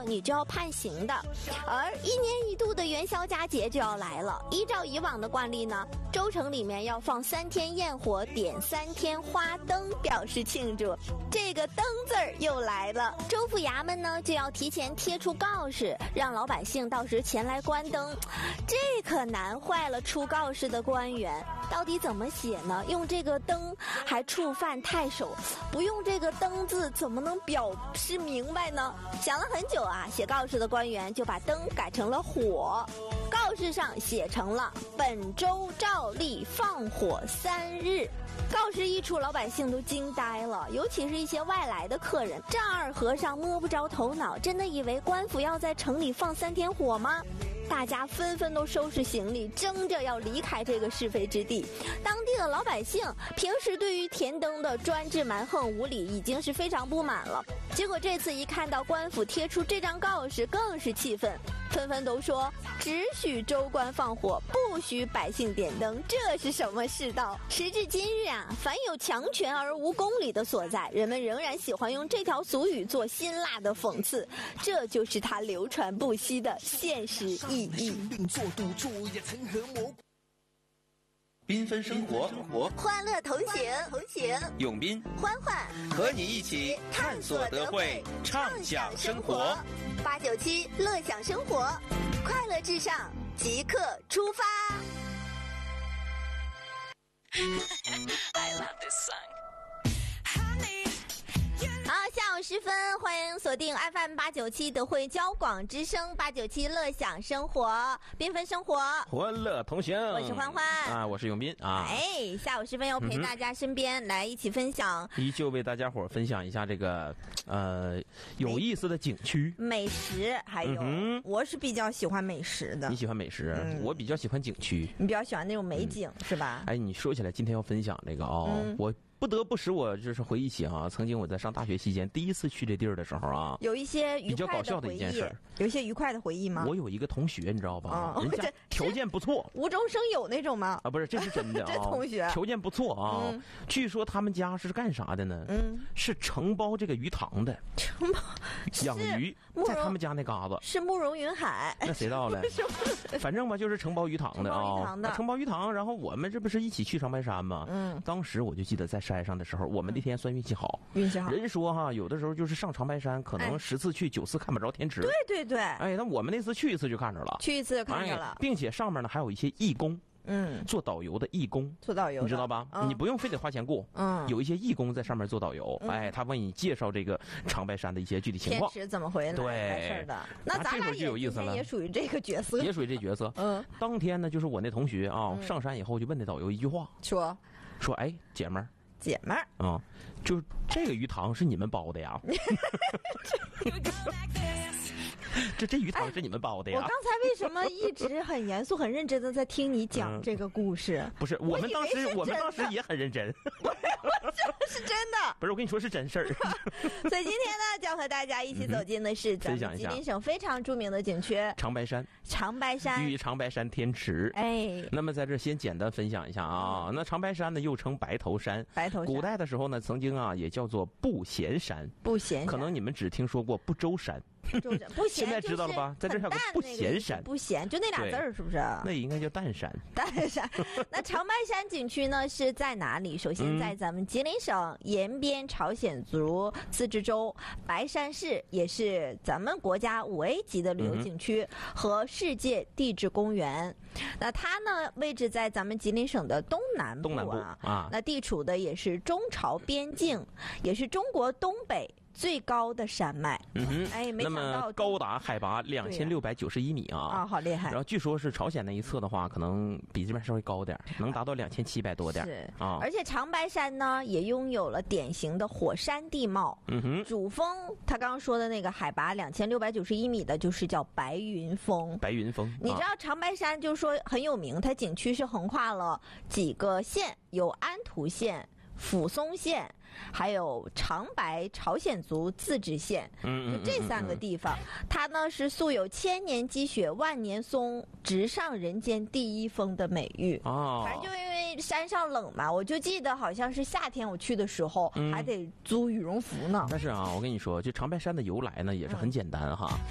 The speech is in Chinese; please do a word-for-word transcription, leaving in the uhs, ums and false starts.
你就要判刑的。而一年一度的元宵佳节就要来了，依照以往的惯例呢，州城里面要放三天焰火，点三天花灯，表示庆祝。这个灯字儿又来了，州府衙门呢就要提前贴出告示，让老百姓到时前来关灯。这可难坏了出告示的官员，到底怎么写呢？用这个灯还触犯太守，不用这个灯字怎么能表示明白呢？想了很久啊，写告示的官员就把灯改成了火，告示上写成了本周照例放火三日。告示一出，老百姓都惊呆了，尤其是一些外来的客人。丈二和尚摸不着头脑，真的以为官府要在城里放三天火吗？大家纷纷都收拾行李，争着要离开这个是非之地。当地的老百姓平时对于田灯的专制蛮横无理已经是非常不满了，结果这次一看到官府贴出这张告示，更是气愤，纷纷都说只许州官放火，不许百姓点灯，这是什么世道？时至今日啊，凡有强权而无公理的所在，人们仍然喜欢用这条俗语做辛辣的讽刺，这就是它流传不息的现实意义。 缤纷生活，活欢乐同行，同行永斌欢欢和你一起探索德惠，畅享生活。 八九七乐享生活，快乐至上，即刻出发。I love this song。好，下午时分，欢迎锁定 F M 八九七德惠交广之声八九七乐享生活，缤纷生活， 欢乐同行。 我是欢欢啊，我是永斌啊。 哎，下午时分又陪大家身边、嗯、来一起分享， 依旧为大家伙分享一下这个呃有意思的景区、 美食，还有、嗯、我是比较喜欢美食的。 你喜欢美食、嗯，我比较喜欢景区。 你比较喜欢那种美景、嗯、是吧？ 哎，你说起来，今天要分享这个哦，嗯、我。不得不使我就是回忆起啊，曾经我在上大学期间第一次去这地儿的时候啊， 有一些比较搞笑的一件事， 有一些愉快的回忆吗？ 我有一个同学，你知道吧？ 嗯、 人家条件不错， 无中生有那种吗？ 啊，不是，这是真的啊。 这同学条件不错啊、嗯，据说他们家是干啥的呢？嗯，是承包这个鱼塘的， 承包养鱼，在他们家那嘎子是慕容云海， 那谁到了？反正吧，就是承包鱼塘的啊，承包鱼塘。然后我们这不是一起去长白山吗？嗯，当时我就记得在山上的时候，我们那天算运气好， 运气好。 人说哈，有的时候就是上长白山，可能十次去九次看不着天池。 对对对。 哎，那我们那次去一次就看着了， 去一次就看着了， 哎、并且上面呢还有一些义工。嗯，做导游的义工， 做导游你知道吧、嗯？你不用非得花钱雇，嗯，有一些义工在上面做导游，嗯、哎，他为你介绍这个长白山的一些具体情况， 天池怎么回来， 对， 事儿的。那咱俩也有意思了， 也属于这个角色， 也属于这角色。嗯，当天呢，就是我那同学啊、嗯，上山以后就问那导游一句话， 说说，哎，姐们儿， 姐们儿， 啊、嗯，就这个鱼塘是你们包的呀？这这鱼塘是你们包的呀、 哎？我刚才为什么一直很严肃、很认真的在听你讲这个故事？ 嗯、不是，我们当时我们当时也很认真。 我这是真的。 不是，我跟你说是真事儿。 所以今天呢，将和大家一起走进的是咱们吉林省非常著名的景区长白山。 长白山与长白山天池。 哎， 那么在这先简单分享一下啊，嗯、那长白山呢又称白头山。 白头山。 古代的时候呢，曾经啊也叫做不闲山。 不闲。 可能你们只听说过不周山。 不闲， 现在知道了吧？在这还有个不闲山， 不闲就那俩字儿，是不是？ 那应该叫淡山。 淡山。那长白山景区呢是在哪里？首先在咱们吉林省延边朝鲜族自治州白山市，也是咱们国家五 A 级的旅游景区和世界地质公园。那它呢位置在咱们吉林省的东南部啊， 东南部啊， 那地处的也是中朝边境，也是中国东北最高的山脉。 嗯哼， 哎，没想到那么高达海拔两千六百九十一米啊！ 啊，好厉害！ 然后据说是朝鲜那一侧的话，可能比这边稍微高点，能达到两千七百多点。 是啊， 而且长白山呢也拥有了典型的火山地貌。 嗯哼， 主峰他刚刚说的那个海拔两千六百九十一米的，就是叫白云峰。 白云峰， 你知道长白山就是说很有名，它景区是横跨了几个县，有安图县、抚松县，还有长白朝鲜族自治县， 嗯， 就这三个地方，它呢是素有千年积雪万年松直上人间第一峰的美誉。 哦， 反正就因为山上冷嘛，我就记得好像是夏天我去的时候、嗯、还得租羽绒服呢。 但是啊，我跟你说，就长白山的由来呢也是很简单哈。